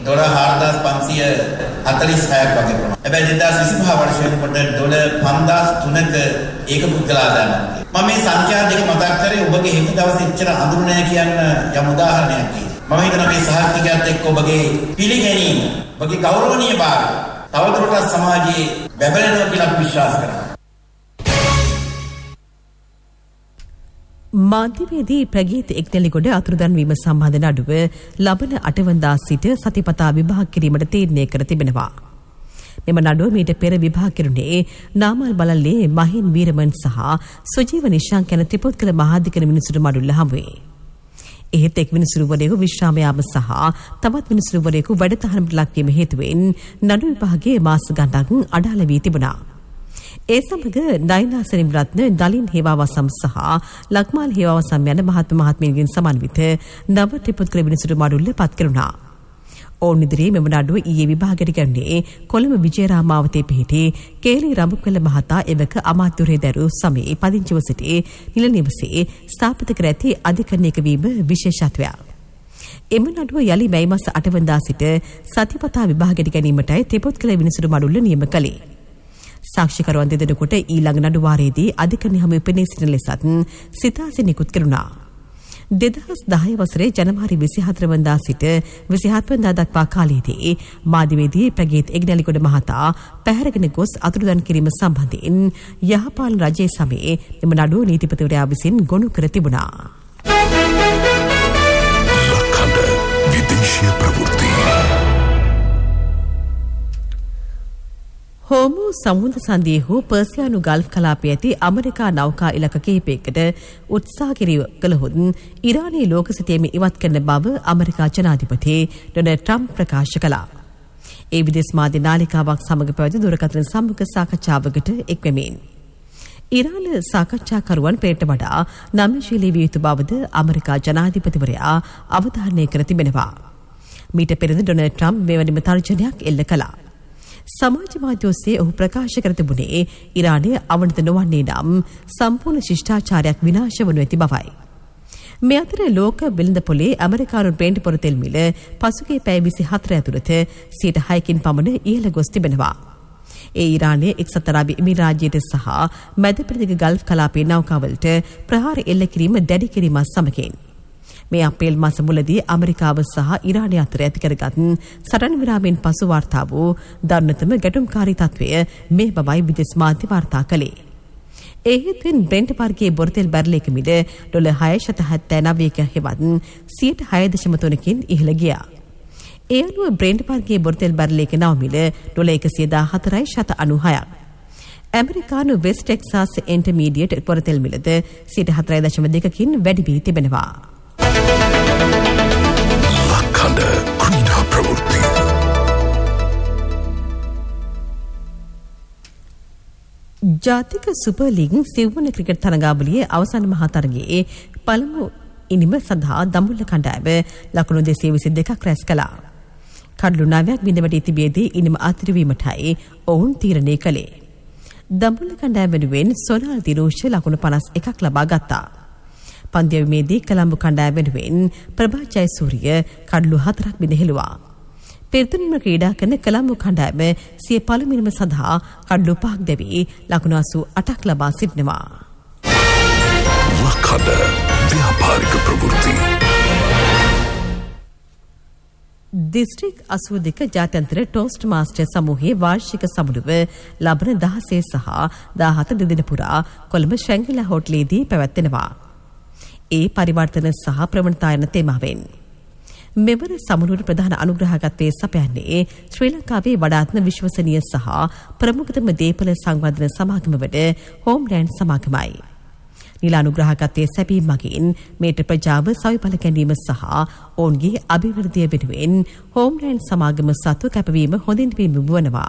$4546ක් වගේ ප්‍රමාණයක්. හැබැයි 2025 වර්ෂ වෙනකොට $5003ක ඒක පුද්ගල ආදායමක්. මම මේ සංඛ්‍යා දෙක මතක් කරේ ඔබගේ හිත දවසේ එච්චර අඳුරු නැහැ කියන යම් උදාහරණයක් කිව්වා. මම හිතනවා මේ සහතිකයත් එක්ක ඔබගේ පිළිගැනීම, ඔබගේ ගෞරවනීයභාවය තවදුරටත් සමාජයේ බැබලෙනවා කියලා අපි විශ්වාස කරනවා. මාධ්‍යවේදී ප්‍රගීත් එක්නැලිගොඩ අතුරුදන් වීම සම්බන්ධ නඩුව ලබන 8 වෙනිදා සිට සතිපතා විභාග කිරීමට තීරණය කර තිබෙනවා. මෙම නඩුව මීට පෙර විභාග කෙරුණේ නාමල් බලල්ලේ මහින් වීරමන් සහ සුජීව නිශාංක යන ත්‍රිපොත්කල මහාධිකරණ මිනිසුරු මඩුල්ල හමුවේ. එහෙත් එක් මිනිසුරුවරයෙකු විශ්‍රාම යාම සහ තවත් මිනිසුරුවරයෙකු වැඩතහනමට ලක්වීම හේතුවෙන් නඩු විභාගයේ මාස ගණනක් අඩාල වී තිබුණා. ඒ සමග නයනා සෙනවිරත්න, නලින් හේවාවසම් සහ ලක්මාල් හේවාවසම් යන මහත්මීන්ගෙන් සමන්විත නව ත්‍රිපොත්කල මිනිසුරු මඩුල්ල පත් කෙරුණා. ඔවුන් ඉදිරියේ මෙම නඩුව ඊයේ විභාගයට ගන්නේ කොළඹ විජේරාමාවතේ පිහිටි කේලි රඹුක්වැල මහතා එවක අමාත්‍යවරේ දරු සමයේ පදිංචිව සිටි නිල නිවසේ ස්ථාපිත කර ඇති අධිකරණයක වීම විශේෂත්වයක්. එම නඩුව යලි මැයි මාස 8 වෙනිදා සිට සතිපතා විභාගයට ගැනීමටයි ත්‍රිපොත්කල මිනිසුරු මඩුල්ල නියම කළේ. සාක්ෂිකරුවන් දෙදෙනෙකුට ඊළඟ නඩු වාරයේදී අධිකරණ හමුවේ පෙනී සිටින ලෙසත් සිතාසි නිකුත් කෙරුණා. 2010 වසරේ ජනවාරි 24 වෙනිදා සිට 27 වෙනිදා දක්වා කාලයේදී මාධ්‍යවේදී ප්‍රගීත් එක්නැලිගොඩ මහතා පැහැරගෙන ගොස් අතුරුදන් කිරීම සම්බන්ධයෙන් යහපාලන රජයේ සමයේ එම නඩුව නීතිපතිවරයා විසින් ගොනු කර තිබුණා. ලක්හඬ විදේශීය ප්‍රවෘත්ති. හෝමු සමුද්‍ර සන්ධියේ හෝ පර්සියානු ගල්ෆ් කලාපයේ ඇති ඇමරිකා නෞකා ඉලක්ක කිහිපයකට උත්සාහ කළහොත් ඉරානයේ ලෝක සතියෙම ඉවත් කරන බව ඇමරිකා ජනාධිපති ඩොනල්ඩ් ට්‍රම්ප් ප්‍රකාශ කළා. ඒ විදේශ මාධ්‍ය නාලිකාවක් සමග පැවති දුරකථන සම්මුඛ සාකච්ඡාවකට එක්වෙමින් ඉරාන සාකච්ඡාකරුවන් පෙරට වඩා නම්‍යශීලී විය යුතු බවද ඇමරිකා ජනාධිපතිවරයා අවධාරණය කර තිබෙනවා. මීට පෙරද ඩොනල්ඩ් ට්‍රම්ප් මෙවැනිම තර්ජනයක් එල්ල කළා. සමාජ මාධ්‍ය ඔස්සේ ඔහු ප්‍රකාශ කර තිබුණේ ඉරානය අවනත නොවන්නේ නම් සම්පූර්ණ ශිෂ්ටාචාරයක් විනාශ වනු ඇති බවයි. මේ අතර ලෝක වෙළඳපොලේ ඇමරිකානු බ්‍රෙන්ට් පොර තෙල් මිල පසුගිය පැය 24 ඇතුළත 6%කින් පමණ ඉහළ ගොස් තිබෙනවා. ඒ ඉරානයේ එක්සත් අරාබි එමිරාජ්‍යයට සහ මැද පෙරදිග ගල්ෆ් කලාපයේ නෞකාවලට ප්‍රහාර එල්ල කිරීම දැඩි කිරීමත් සමගින් මේ අප්‍රේල් මාස මුලදී ඇමරිකාව සහ ඉරානය අතර ඇති කරගත් සටන් විරාමයෙන් පසු වාර්තා වූ දරුණතම ගැටුම්කාරී තත්වය මේ බවයි විදේශ මාධ්‍ය වාර්තා කළේ. ඒ හේතුවෙන් බ්‍රෙන්ට් වර්ගයේ බොරතෙල් බැරලයක මිල $6.79ක හෙවත් 6.3%කින් ඉහළ ගියා. ඒ අනුව බ්‍රෙන්ට් වර්ගයේ බොරතෙල් බැරලයක නව මිල $114.96ක්. ඇමරිකානු වෙස්ට් ටෙක්සාස් ඉන්ටර්මීඩියට් බොරතෙල් මිලද 4.2කින් වැඩි වී තිබෙනවා. ලක්හඬ ක්‍රීඩා ප්‍රවෘත්ති. ජාතික සුපර් ලීග් සිව්වන ක්‍රිකට් තරගාවලියේ අවසාන මහා තරගයේ පළමු ඉනිම සඳහා දඹුල්ල කණ්ඩායම ලකුණු 222ක් රැස් කළා. කඩලු 9ක් බිඳවැටී තිබියදී ඉනිම අතිරිවීමටයි ඔවුන් තීරණය කළේ. දඹුල්ල කණ්ඩායම වෙනුවෙන් සොනාල් දිනෝෂ ලකුණු 51ක් ලබා ගත්තා. පන්දියමේදී කොළඹ කණ්ඩායම වෙනුවෙන් ප්‍රභා ජයසූරිය කඩලු 4ක් බිඳහෙළුවා. පෙරතුරුම ක්‍රීඩා කරන කොළඹ කණ්ඩායම සිය පළමුවෙනිම සඳහා කඩලු 5ක් දැවී ලකුණු 88ක් ලබා සිටිනවා. ලක්හඬ ව්‍යාපාරික ප්‍රවෘත්ති. දිස්ත්‍රික් 82 ජාත්‍යන්තර ටෝස්ට් මාස්ටර් සමූහයේ වාර්ෂික සමුළුව ලබන 16 සහ 17 දින පුරා කොළඹ ශ්‍රැංගලා හෝටලයේදී පැවැත්වෙනවා. ඒ පරිවර්තන සහ ප්‍රවණතා යන තේමාවෙන් මෙවර සමුළුවට ප්‍රධාන අනුග්‍රහකත්වයේ සපයන්නේ ශ්‍රී ලංකාවේ වඩාත්ම විශ්වසනීය සහ ප්‍රමුඛතම දේපළ සංවර්ධන සමාගම වන හෝම්ලෑන්ඩ් සමාගමයි. නිල අනුග්‍රහකත්වයේ සැපීම මගින් මේට ප්‍රජාව සවිඵල ගැනීම සහ ඔවුන්ගේ අභිවෘද්ධිය වෙනුවෙන් හෝම්ලෑන්ඩ් සමාගම සතු කැපවීම හොඳින් පිළිබිඹුවනවා.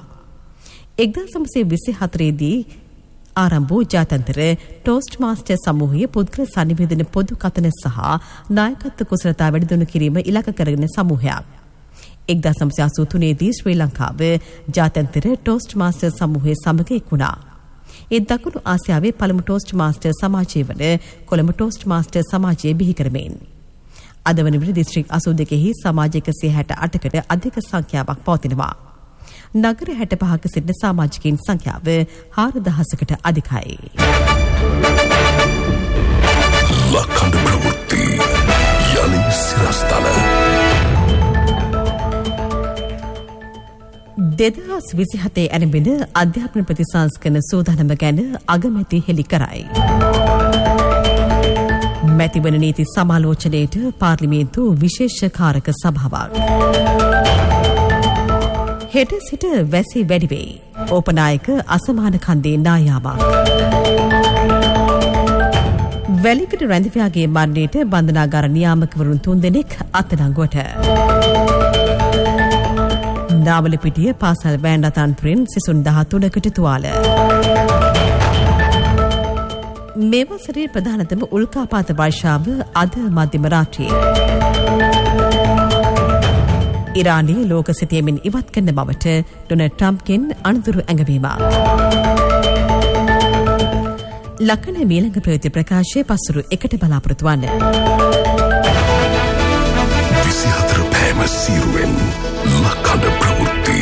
1924 දී ආරම්භ වූ ජාත්‍යන්තර ටෝස්ට් මාස්ටර් සමූහයේ පුද්ගල සංනිවේදන පොදු කතන සහ නායකත්ව කුසලතා වැඩිදියුණු කිරීම ඉලක්ක කරගෙන සමූහයක්. 1983 දී ශ්‍රී ලංකාව ජාත්‍යන්තර ටෝස්ට් මාස්ටර් සමූහයේ සමග එක්වුණා. ඒ දකුණු ආසියාවේ පළමු ටෝස්ට් මාස්ටර් සමාජය වන කොළඹ ටෝස්ට් මාස්ටර් සමාජය බිහි කරමින් අද වන විට දිස්ත්‍රික් 82 සමාජික 168කට අධික සංඛ්‍යාවක් පවතිනවා. නගර 65ක සිටින සමාජිකයින් සංඛ්‍යාව 4000කට අධිකයි. ලක්කඩ ප්‍රවෘත්ති යලි සිරස්තල 2027 ඇරඹෙන අධ්‍යාපන ප්‍රතිසංස්කරණ සූදානම ගැන අගමැති හෙළි කරයි. මැතිවන නීති සමාලෝචනයට පාර්ලිමේන්තු විශේෂ කාරක සභාවක්. හෙට සිට වැසි වැඩි වෙයි. ඕපනායක අසමාන කන්දේ නායාවක්. වැලිකඩ රැඳියාගේ මරණයට බන්ධනාගාර නියාමකවරුන් 3 දෙනෙක් අත්අඩංගුවට. නාවලපිටිය පාසල් වෑන් රථාන්තරයෙන් සිසුන් 13කට තුවාල. මේ වසරේ ප්‍රධානතම උල්කාපාත වර්ෂාව අද මධ්‍යම රාත්‍රියේ. ඉරානයේ ලෝක සිතියමින් ඉවත් කරන බවට ඩොනල්ඩ් ට්‍රම්ප්ගෙන් අනතුරු ඇඟවීමක්. ලක්කන මීළඟ ප්‍රවෘත්ති ප්‍රකාශය පසුරු 1ට බලාපොරොත්තු වන්න. 24 පෑම සීරුවෙන් ලක්කඩ ප්‍රවෘත්ති.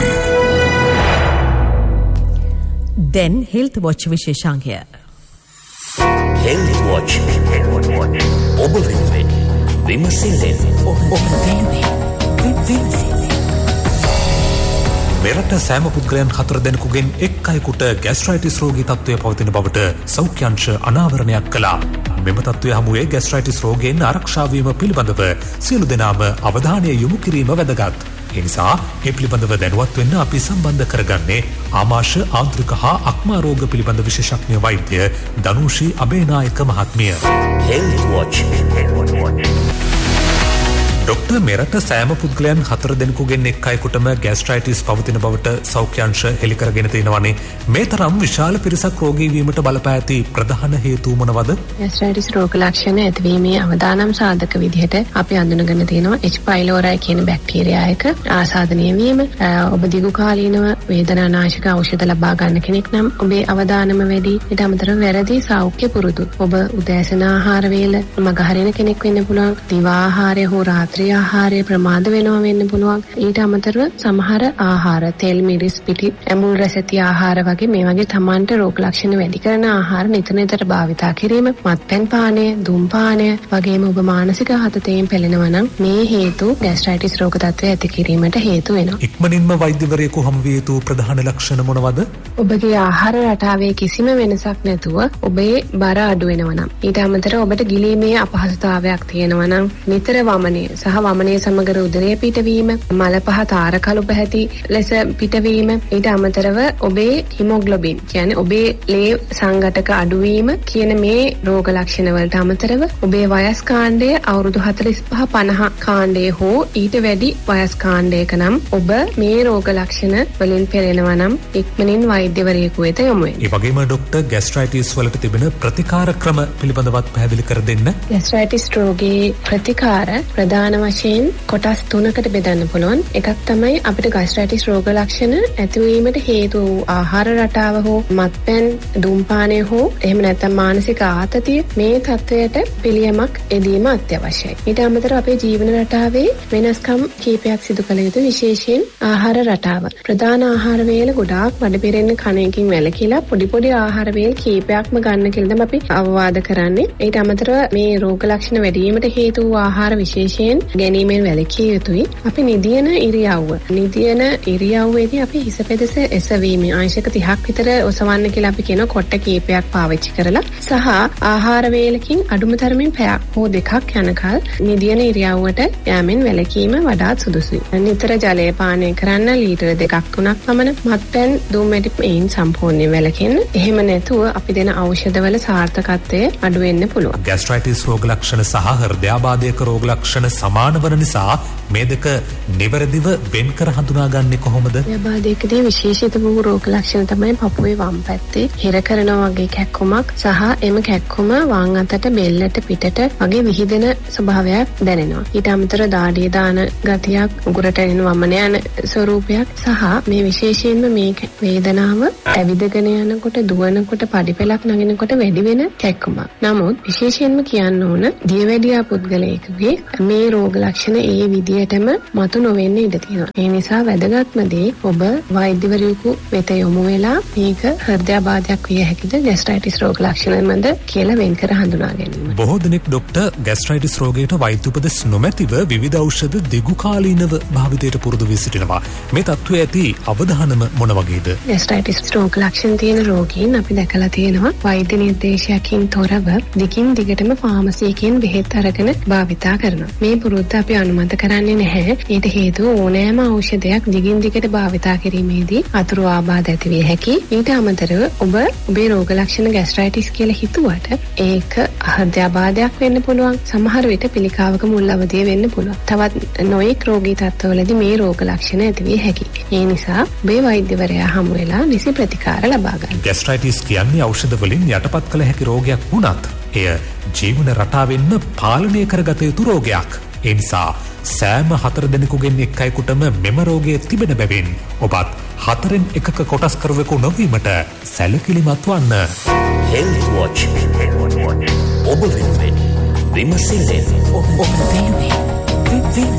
දැන් හෙල්ත් වොච් විශේෂාංගය. හෙල්ත් වොච් ඔබ වෙනුවෙන් විමසිල්ලෙන් ඔබ වෙනුවෙන් මෙරට සෑම පුද්ගලයන් 4 දෙනෙකුගෙන් එක් අයෙකුට ગેස්ට්‍රයිටිස් රෝගී තත්ත්වය පවතින බවට සෞඛ්‍ය අංශ අනාවරණයක් කළා. මෙම තත්ත්වය හමුවේ ગેස්ට්‍රයිටිස් රෝගයෙන් ආරක්ෂා වීම පිළිබඳව සියලු දෙනාම අවධානය යොමු කිරීම වැදගත්. ඒ නිසා මේ පිළිබඳව දැනුවත් වෙන්න අපි සම්බන්ධ කරගන්නේ ආමාශය ආන්ත්‍රික හා අක්මා රෝග පිළිබඳ විශේෂඥ වෛද්‍ය දනුෂී අබේනායක මහත්මිය. හෙල්ත් වොච් ඩොක්ටර් මෙරට සෑම පුද්ගලයන් 4 දෙනෙකුගෙන් එක් අයෙකුටම ગેස්ට්‍රයිටිස් පවතින බවට සෞඛ්‍ය අංශ හෙළි කරගෙන තිනවනේ. මේ තරම් විශාල පිරිසක් රෝගී වීමට බලපෑ ඇති ප්‍රධාන හේතු මොනවද? ગેස්ට්‍රයිටිස් රෝග ලක්ෂණ ඇතිවීමේ අවදානම් සාධක විදිහට අපි හඳුනගෙන තියෙනවා H. pylori කියන බැක්ටීරියා එක ආසාදනය වීම. ඔබ දිගු කාලීනව වේදනානාශක ඖෂධ ලබා ගන්න කෙනෙක් නම් ඔබේ අවදානම වැඩි. ඊට අමතරව වැරදි සෞඛ්‍ය පුරුදු. ඔබ උදෑසන ආහාර වේල මගහරින කෙනෙක් වෙන්න පුළුවන්. දිවා ආහාරය හෝ ආහාරය ප්‍රමාද වෙනවා වෙන්න පුළුවන්. ඊට අමතරව සමහර ආහාර තෙල් මිරිස් පිටි ඇඹුල් රස ඇති ආහාර වගේ මේ වගේ තමන්ට රෝග ලක්ෂණ වැඩි කරන ආහාර නිතර භාවිතා කිරීම, මත්පැන් පානය, දුම් පානය වගේම ඔබ මානසික ආතතියෙන් පෙළෙනවා නම් මේ හේතු ગેස්ට්‍රයිටිස් රෝග තත්ත්වය ඇති කිරීමට හේතු වෙනවා. ඉක්මනින්ම වෛද්‍යවරයෙකු හමු විය යුතු ප්‍රධාන ලක්ෂණ මොනවද? ඔබගේ ආහාර රටාවේ කිසිම වෙනසක් නැතුව ඔබේ බර අඩු වෙනවා නම්, ඊට අමතරව ඔබට ගිලීමේ අපහසුතාවයක් තියෙනවා නම්, නිතර වමනය සහ වමනයේ සමග උදරය පිටවීම, මල පහ තාරකලු පැහැති ලෙස පිටවීම, ඊට අමතරව ඔබේ හිමොග්ලොබින් කියන්නේ ඔබේ ලේ සංඝටක අඩුවීම කියන මේ රෝග ලක්ෂණ වලට අමතරව ඔබේ වයස් කාණ්ඩය අවුරුදු 45-50 කාණ්ඩයේ හෝ ඊට වැඩි වයස් කාණ්ඩයක නම් ඔබ මේ රෝග ලක්ෂණ වලින් පෙළෙනවා නම් ඉක්මනින් වෛද්‍යවරයෙකු වෙත යොමු වෙන්න. ඒ වගේම ડોක්ටර් ગેස්ට්‍රයිටිස් වලට තිබෙන ප්‍රතිකාර ක්‍රම පිළිබඳවත් පැහැදිලි කර දෙන්න. ગેස්ට්‍රයිටිස් රෝගී ප්‍රතිකාර ප්‍රධාන වශයෙන් කොටස් 3කට බෙදන්න පුළුවන්. එකක් තමයි අපිට ગેස්ට්‍රයිටිස් රෝග ලක්ෂණ ඇතිවීමට හේතු වූ ආහාර රටාව හෝ මත්පැන් ධූමපානය හෝ එහෙම නැත්නම් මානසික ආතතිය. මේ තත්වයට පිළියමක් යෙදීම අත්‍යවශ්‍යයි. ඊට අමතරව අපේ ජීවන රටාවේ වෙනස්කම් කීපයක් සිදු කළ යුතු, විශේෂයෙන් ආහාර රටාව. ප්‍රධාන ආහාර වේල ගොඩාක් වඩ පිරෙන්න කන එකකින් වැළකීලා පොඩි ආහාර වේල් කීපයක්ම ගන්න කියලා අපි අවවාද කරන්නේ. ඊට අමතරව මේ රෝග ලක්ෂණ වැඩි වීමට හේතු වූ ආහාර විශේෂයෙන් ගැනීමෙන් වැළකී යුතුයි. අපි නිදියන ඉරියව්වේදී අපි හිස පෙදෙස එසවීම අංශක 30ක් විතර ඔසවන්න කියලා අපි කියන කොට කීපයක් පාවිච්චි කරලා සහ ආහාර වේලකින් අඩුම තරමින් පැයක් හෝ දෙකක් යනකල් නිදියන ඉරියව්වට යෑමෙන් වැළකීම වඩාත් සුදුසුයි. නිතර ජලය පානය කරන්න ලීටර 2-3ක් පමණ. මත්පැන් දුම් වැටි එයින් සම්පූර්ණයෙන් වැළකෙන්න. එහෙම නැතුව අපි දෙන ඖෂධවල සාර්ථකත්වය අඩු වෙන්න පුළුවන්. ગેස්ට්‍රයිටිස් රෝග ලක්ෂණ සහ හෘදයාබාධයක රෝග ලක්ෂණ සමාන වන නිසා මේ දෙක නිවැරදිව වෙන් කර හඳුනාගන්නේ කොහොමද? ව්‍යාබාධයකදී විශේෂිත වූ රෝග ලක්ෂණ තමයි පපුවේ වම් පැත්තේ හිර කරනවා වගේ කැක්කුමක් සහ එම කැක්කුම වම් අතට බෙල්ලට පිටට වගේ විහිදෙන ස්වභාවයක් දැනෙනවා. ඊට අමතරව දාඩිය දාන ගතියක්, උගුරට එන වමන යන ස්වරූපයක් සහ මේ විශේෂයෙන්ම මේ වේදනාව ඇවිදගෙන යනකොට, දුවනකොට, පඩිපෙලක් නගිනකොට වැඩි වෙන කැක්කුමක්. නමුත් විශේෂයෙන්ම කියන්න ඕන දියවැඩියා පුද්ගලයෙකුගේ මේ රෝග ලක්ෂණ ඒ විදිහටම මතු නොවෙන්න ඉඩ තියෙනවා. ඒ නිසා වැදගත්ම දේ ඔබ වෛද්‍යවරයෙකු වෙත යොමු වෙලා මේක හෘදයාබාධයක් විය හැකිද, ગેස්ට්‍රයිටිස් රෝග ලක්ෂණමද කියලා වෙන් කර හඳුනා ගැනීම. බොහෝ දෙනෙක් ડોක්ටර් ગેස්ට්‍රයිටිස් රෝගයට වෛද්‍ය උපදෙස් නොමැතිව විවිධ ඖෂධ දීර්ඝකාලීනව භාවිතයට පුරුදු වී සිටිනවා. මේ තත්ත්වයේ ඇති අවධානම මොන වගේද? ગેස්ට්‍රයිටිස් රෝග ලක්ෂණ තියෙන රෝගීන් අපි දැකලා තියෙනවා වෛද්‍ය නිර්දේශයකින් තොරව දිගින් දිගටම ෆාමසියකින් බෙහෙත් අරගෙන භාවිතා කරනවා. මේ පුරුද්ද අපි අනුමත කරන්නේ නැහැ. ඊට හේතුව ඕනෑම ඖෂධයක් දිගින් දිගට භාවිතා කිරීමේදී අතුරු ආබාධ ඇති විය හැකියි. ඊට අමතරව ඔබේ රෝග ලක්ෂණ ગેස්ට්‍රයිටිස් කියලා හිතුවට ඒක හෘදයාබාධයක් වෙන්න පුළුවන්. සමහර විට පිළිකාවක මුල් අවධිය වෙන්න පුළුවන්. තවත් නොයෙක් රෝගී තත්ත්වවලදී මේ රෝග ලක්ෂණ ඇති විය හැකියි. ඒ නිසා ඔබේ වෛද්‍යවරයා හමු වෙලා නිසි ප්‍රතිකාර ලබා ගන්න. ગેස්ට්‍රයිටිස් කියන්නේ ඖෂධ වලින් යටපත් කළ හැකි රෝගයක් වුණත් එය ජීවන රටාවෙන්ම පාලනය කරගත යුතු රෝගයක්. ඒ නිසා සෑම 4 දෙනෙකුගෙන් එක් අයෙකුටම මෙම රෝගය තිබෙන බැවින් ඔබත් 4න් එකක කොටස්කරුවෙකු නොවීමට සැලකිලිමත් වන්න. Health Watch. ඔබ වෙනුවෙන් විමසිල්ලෙන් ඔබ වෙනුවෙන්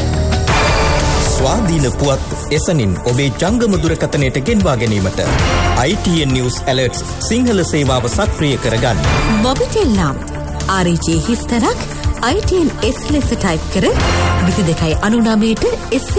ස්වාධීන පුවත් එසනින් ඔබේ ජංගම දුරකථනයට ගෙන්වා ගැනීමට ITN News Alerts සිංහල සේවාව සක්‍රිය කරගන්න. මොබිටෙල් නම් RJ හිස්තරක් ITN S ලෙස ටයිප් කර 22.99ට